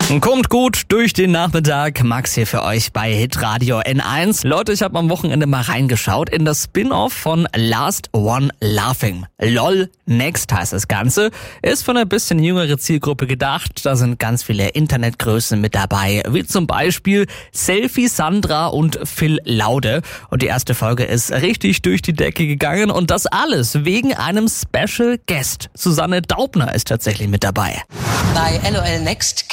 Kommt gut durch den Nachmittag. Max hier für euch bei Hitradio N1. Leute, ich habe am Wochenende mal reingeschaut in das Spin-off von Last One Laughing. LOL Next heißt das Ganze. Ist für eine bisschen jüngere Zielgruppe gedacht. Da sind ganz viele Internetgrößen mit dabei, wie zum Beispiel Selfie Sandra und Phil Laude. Und die erste Folge ist richtig durch die Decke gegangen. Und das alles wegen einem Special Guest. Susanne Daubner ist tatsächlich mit dabei. Bei LOL Next